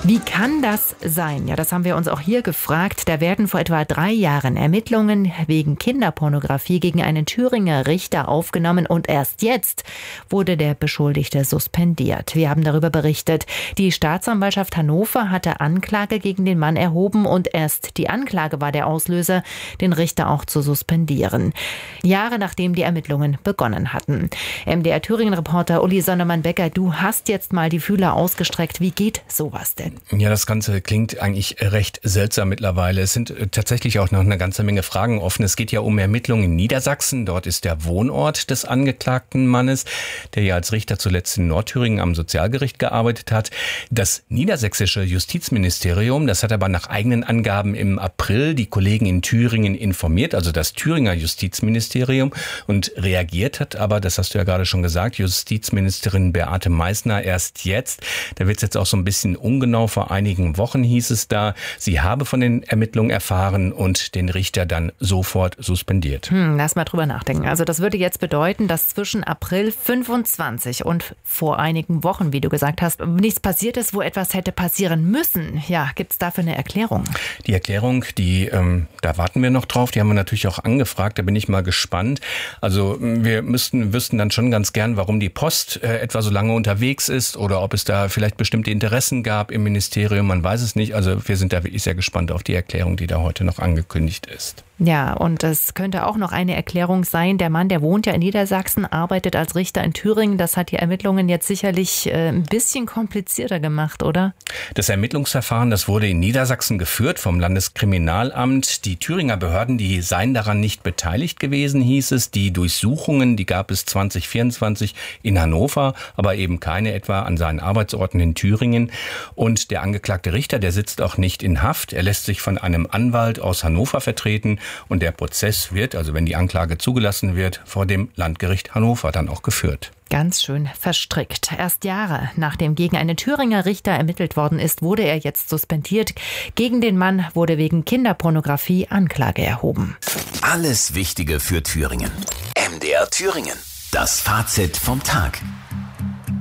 Wie kann das sein? Ja, das haben wir uns auch hier gefragt. Da werden vor etwa 3 Jahren Ermittlungen wegen Kinderpornografie gegen einen Thüringer Richter aufgenommen und erst jetzt wurde der Beschuldigte suspendiert. Wir haben darüber berichtet. Die Staatsanwaltschaft Hannover hatte Anklage gegen den Mann erhoben und erst die Anklage war der Auslöser, den Richter auch zu suspendieren. Jahre nachdem die Ermittlungen begonnen hatten. MDR-Thüringen-Reporter Uli Sondermann-Becker, du hast jetzt mal die Fühler ausgestreckt. Wie geht sowas denn? Ja, das Ganze klingt eigentlich recht seltsam mittlerweile. Es sind tatsächlich auch noch eine ganze Menge Fragen offen. Es geht ja um Ermittlungen in Niedersachsen. Dort ist der Wohnort des angeklagten Mannes, der ja als Richter zuletzt in Nordthüringen am Sozialgericht gearbeitet hat. Das niedersächsische Justizministerium, das hat aber nach eigenen Angaben im April die Kollegen in Thüringen informiert, also das Thüringer Justizministerium, und reagiert hat aber, das hast du ja gerade schon gesagt, Justizministerin Beate Meißner erst jetzt. Da wird es jetzt auch so ein bisschen ungenau. Vor einigen Wochen hieß es da, sie habe von den Ermittlungen erfahren und den Richter dann sofort suspendiert. Lass mal drüber nachdenken. Also das würde jetzt bedeuten, dass zwischen April 25 und vor einigen Wochen, wie du gesagt hast, nichts passiert ist, wo etwas hätte passieren müssen. Ja, gibt es dafür eine Erklärung? Die Erklärung, da warten wir noch drauf. Die haben wir natürlich auch angefragt. Da bin ich mal gespannt. Also wir wüssten dann schon ganz gern, warum die Post etwa so lange unterwegs ist oder ob es da vielleicht bestimmte Interessen gab im Ministerium. Man weiß es nicht. Also wir sind da wirklich sehr gespannt auf die Erklärung, die da heute noch angekündigt ist. Ja, und es könnte auch noch eine Erklärung sein. Der Mann, der wohnt ja in Niedersachsen, arbeitet als Richter in Thüringen. Das hat die Ermittlungen jetzt sicherlich ein bisschen komplizierter gemacht, oder? Das Ermittlungsverfahren, das wurde in Niedersachsen geführt vom Landeskriminalamt. Die Thüringer Behörden, die seien daran nicht beteiligt gewesen, hieß es. Die Durchsuchungen, die gab es 2024 in Hannover, aber eben keine etwa an seinen Arbeitsorten in Thüringen. Und der angeklagte Richter, der sitzt auch nicht in Haft. Er lässt sich von einem Anwalt aus Hannover vertreten. Und der Prozess wird, also wenn die Anklage zugelassen wird, vor dem Landgericht Hannover dann auch geführt. Ganz schön verstrickt. Erst Jahre nachdem gegen einen Thüringer Richter ermittelt worden ist, wurde er jetzt suspendiert. Gegen den Mann wurde wegen Kinderpornografie Anklage erhoben. Alles Wichtige für Thüringen. MDR Thüringen. Das Fazit vom Tag.